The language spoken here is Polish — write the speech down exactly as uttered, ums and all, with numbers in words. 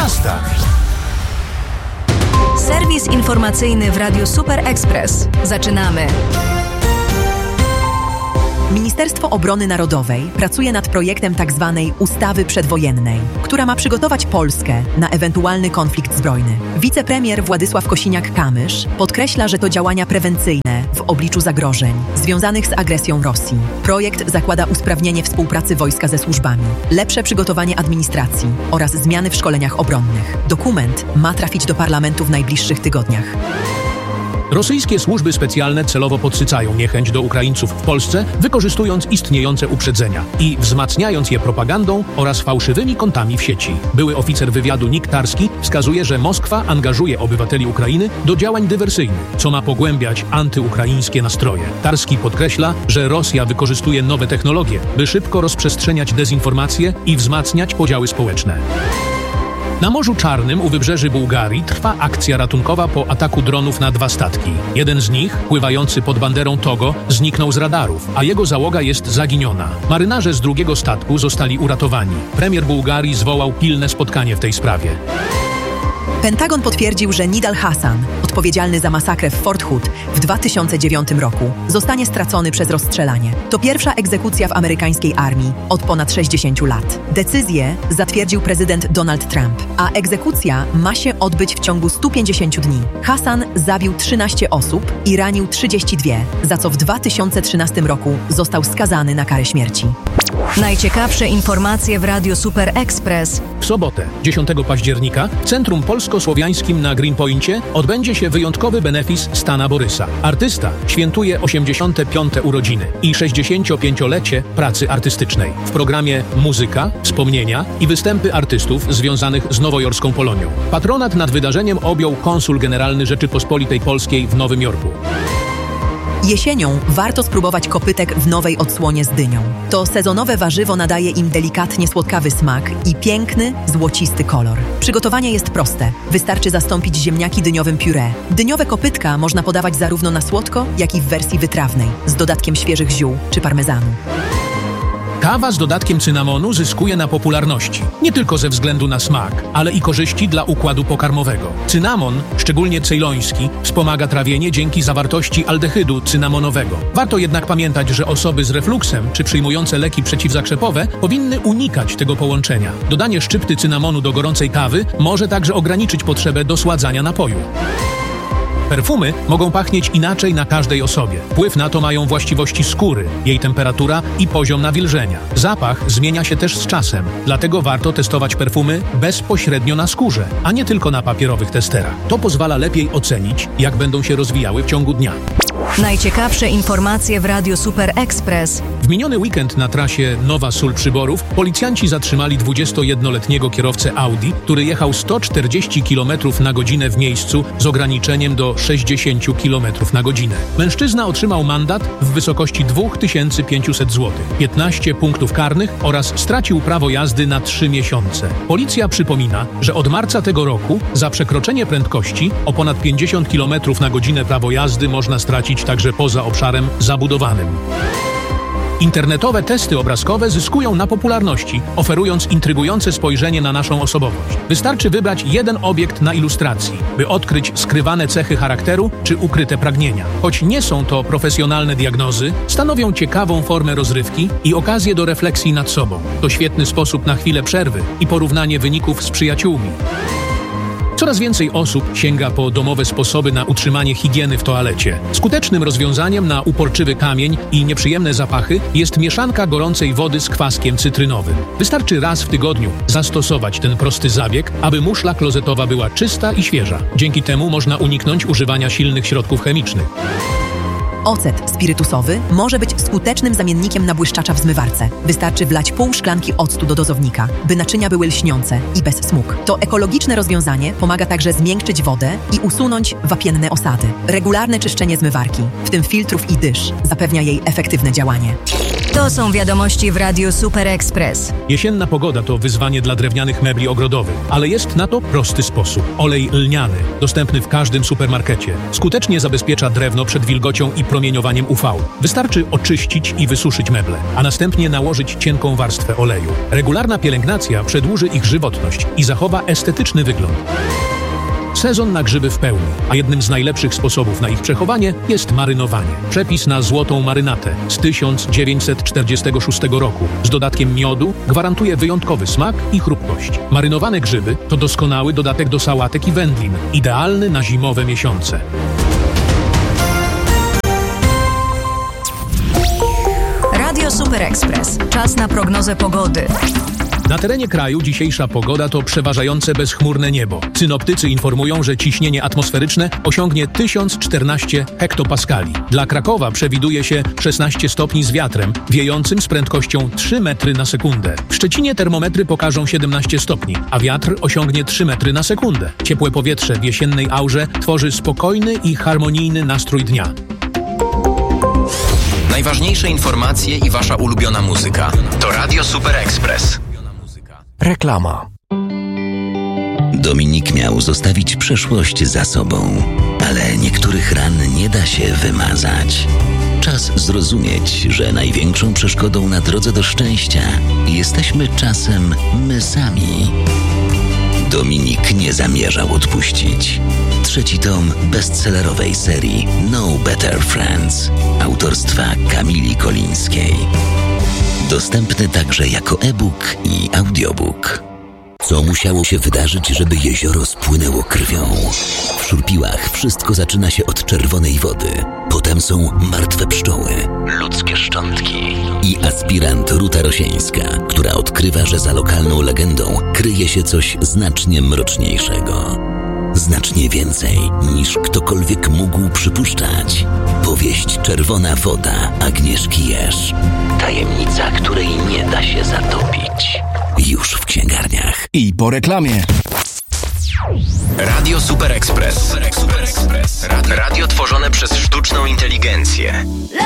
miasta. Serwis informacyjny w Radiu Super Express. Zaczynamy. Ministerstwo Obrony Narodowej pracuje nad projektem tzw. ustawy przedwojennej, która ma przygotować Polskę na ewentualny konflikt zbrojny. Wicepremier Władysław Kosiniak-Kamysz podkreśla, że to działania prewencyjne w obliczu zagrożeń związanych z agresją Rosji. Projekt zakłada usprawnienie współpracy wojska ze służbami, lepsze przygotowanie administracji oraz zmiany w szkoleniach obronnych. Dokument ma trafić do parlamentu w najbliższych tygodniach. Rosyjskie służby specjalne celowo podsycają niechęć do Ukraińców w Polsce, wykorzystując istniejące uprzedzenia i wzmacniając je propagandą oraz fałszywymi kontami w sieci. Były oficer wywiadu Nick Tarski wskazuje, że Moskwa angażuje obywateli Ukrainy do działań dywersyjnych, co ma pogłębiać antyukraińskie nastroje. Tarski podkreśla, że Rosja wykorzystuje nowe technologie, by szybko rozprzestrzeniać dezinformację i wzmacniać podziały społeczne. Na Morzu Czarnym u wybrzeży Bułgarii trwa akcja ratunkowa po ataku dronów na dwa statki. Jeden z nich, pływający pod banderą Togo, zniknął z radarów, a jego załoga jest zaginiona. Marynarze z drugiego statku zostali uratowani. Premier Bułgarii zwołał pilne spotkanie w tej sprawie. Pentagon potwierdził, że Nidal Hasan, odpowiedzialny za masakrę w Fort Hood w dwa tysiące dziewiątym roku, zostanie stracony przez rozstrzelanie. To pierwsza egzekucja w amerykańskiej armii od ponad sześćdziesięciu lat. Decyzję zatwierdził prezydent Donald Trump, a egzekucja ma się odbyć w ciągu stu pięćdziesięciu dni. Hasan zabił trzynaście osób i ranił trzydzieści dwie, za co w dwa tysiące trzynastym roku został skazany na karę śmierci. Najciekawsze informacje w Radiu Super Express. W sobotę, dziesiątego października, w Centrum Polsko-Słowiańskim na Greenpoincie odbędzie się wyjątkowy benefis Stana Borysa. Artysta świętuje osiemdziesiąte piąte urodziny i sześćdziesięciopięciolecie pracy artystycznej. W programie muzyka, wspomnienia i występy artystów związanych z nowojorską Polonią. Patronat nad wydarzeniem objął konsul generalny Rzeczypospolitej Polskiej w Nowym Jorku. Jesienią warto spróbować kopytek w nowej odsłonie z dynią. To sezonowe warzywo nadaje im delikatnie słodkawy smak i piękny, złocisty kolor. Przygotowanie jest proste. Wystarczy zastąpić ziemniaki dyniowym puree. Dyniowe kopytka można podawać zarówno na słodko, jak i w wersji wytrawnej, z dodatkiem świeżych ziół czy parmezanu. Kawa z dodatkiem cynamonu zyskuje na popularności, nie tylko ze względu na smak, ale i korzyści dla układu pokarmowego. Cynamon, szczególnie cejloński, wspomaga trawienie dzięki zawartości aldehydu cynamonowego. Warto jednak pamiętać, że osoby z refluksem czy przyjmujące leki przeciwzakrzepowe powinny unikać tego połączenia. Dodanie szczypty cynamonu do gorącej kawy może także ograniczyć potrzebę dosładzania napoju. Perfumy mogą pachnieć inaczej na każdej osobie. Wpływ na to mają właściwości skóry, jej temperatura i poziom nawilżenia. Zapach zmienia się też z czasem, dlatego warto testować perfumy bezpośrednio na skórze, a nie tylko na papierowych testerach. To pozwala lepiej ocenić, jak będą się rozwijały w ciągu dnia. Najciekawsze informacje w Radiu Super Express. W miniony weekend na trasie Nowa Sól Przyborów policjanci zatrzymali dwudziestojednoletniego kierowcę Audi, który jechał sto czterdzieści kilometrów na godzinę w miejscu z ograniczeniem do sześćdziesięciu kilometrów na godzinę. Mężczyzna otrzymał mandat w wysokości dwa tysiące pięćset złotych, piętnaście punktów karnych oraz stracił prawo jazdy na trzy miesiące. Policja przypomina, że od marca tego roku za przekroczenie prędkości o ponad pięćdziesiąt kilometrów na godzinę prawo jazdy można stracić także poza obszarem zabudowanym. Internetowe testy obrazkowe zyskują na popularności, oferując intrygujące spojrzenie na naszą osobowość. Wystarczy wybrać jeden obiekt na ilustracji, by odkryć skrywane cechy charakteru czy ukryte pragnienia. Choć nie są to profesjonalne diagnozy, stanowią ciekawą formę rozrywki i okazję do refleksji nad sobą. To świetny sposób na chwilę przerwy i porównanie wyników z przyjaciółmi. Coraz więcej osób sięga po domowe sposoby na utrzymanie higieny w toalecie. Skutecznym rozwiązaniem na uporczywy kamień i nieprzyjemne zapachy jest mieszanka gorącej wody z kwaskiem cytrynowym. Wystarczy raz w tygodniu zastosować ten prosty zabieg, aby muszla klozetowa była czysta i świeża. Dzięki temu można uniknąć używania silnych środków chemicznych. Ocet spirytusowy może być skutecznym zamiennikiem na błyszczacza w zmywarce. Wystarczy wlać pół szklanki octu do dozownika, by naczynia były lśniące i bez smug. To ekologiczne rozwiązanie pomaga także zmiękczyć wodę i usunąć wapienne osady. Regularne czyszczenie zmywarki, w tym filtrów i dysz, zapewnia jej efektywne działanie. To są wiadomości w Radiu Super Express. Jesienna pogoda to wyzwanie dla drewnianych mebli ogrodowych, ale jest na to prosty sposób. Olej lniany, dostępny w każdym supermarkecie, skutecznie zabezpiecza drewno przed wilgocią i promieniowaniem U V. Wystarczy oczyścić i wysuszyć meble, a następnie nałożyć cienką warstwę oleju. Regularna pielęgnacja przedłuży ich żywotność i zachowa estetyczny wygląd. Sezon na grzyby w pełni, a jednym z najlepszych sposobów na ich przechowanie jest marynowanie. Przepis na złotą marynatę z tysiąc dziewięćset czterdziestego szóstego roku z dodatkiem miodu gwarantuje wyjątkowy smak i chrupkość. Marynowane grzyby to doskonały dodatek do sałatek i wędlin, idealny na zimowe miesiące. Radio Super Express. Czas na prognozę pogody. Na terenie kraju dzisiejsza pogoda to przeważające bezchmurne niebo. Synoptycy informują, że ciśnienie atmosferyczne osiągnie tysiąc czternaście hektopaskali. Dla Krakowa przewiduje się szesnaście stopni z wiatrem, wiejącym z prędkością trzy metry na sekundę. W Szczecinie termometry pokażą siedemnaście stopni, a wiatr osiągnie trzy metry na sekundę. Ciepłe powietrze w jesiennej aurze tworzy spokojny i harmonijny nastrój dnia. Najważniejsze informacje i wasza ulubiona muzyka. To Radio Super Express. Reklama. Dominik miał zostawić przeszłość za sobą, ale niektórych ran nie da się wymazać. Czas zrozumieć, że największą przeszkodą na drodze do szczęścia jesteśmy czasem my sami. Dominik nie zamierzał odpuścić. Trzeci tom bestsellerowej serii No Better Friends autorstwa Kamili Kolińskiej. Dostępny także jako e-book i audiobook. Co musiało się wydarzyć, żeby jezioro spłynęło krwią? W Szurpiłach wszystko zaczyna się od czerwonej wody. Potem są martwe pszczoły, ludzkie szczątki i aspirant Ruta Rosieńska, która odkrywa, że za lokalną legendą kryje się coś znacznie mroczniejszego. Znacznie więcej niż ktokolwiek mógł przypuszczać. Powieść Czerwona woda Agnieszki Jerz. Tajemnica, której nie da się zatopić. Już w księgarniach. I po reklamie. Radio Super Express. Radio, radio tworzone przez sztuczną inteligencję.